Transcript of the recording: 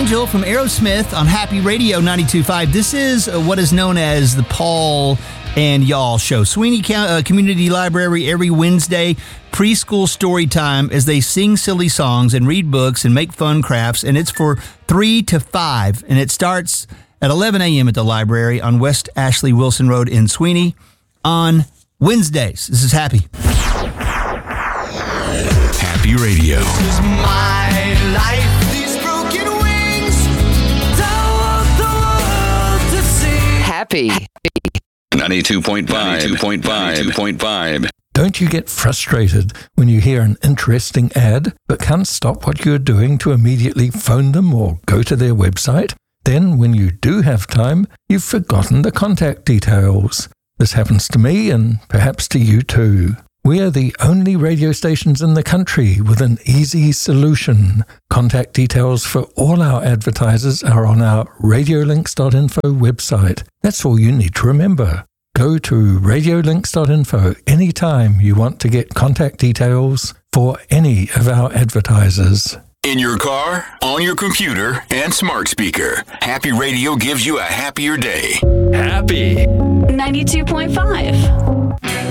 Angel from Aerosmith on Happy Radio 92.5. This is what is known as the Paul and Y'all Show. Sweeney Community Library every Wednesday, preschool story time as they sing silly songs and read books and make fun crafts. And it's for 3 to 5. And it starts at 11 a.m. at the library on West Ashley Wilson Road in Sweeney on Wednesdays. This is Happy. Happy Radio. This is my life. These broken wings. Don't want the world to see. Happy. 92.5. Don't you get frustrated when you hear an interesting ad but can't stop what you're doing to immediately phone them or go to their website? Then, when you do have time, you've forgotten the contact details. This happens to me and perhaps to you too. We are the only radio stations in the country with an easy solution. Contact details for all our advertisers are on our radiolinks.info website. That's all you need to remember. Go to radiolinks.info anytime you want to get contact details for any of our advertisers. In your car, on your computer, and smart speaker, Happy Radio gives you a happier day. Happy 92.5.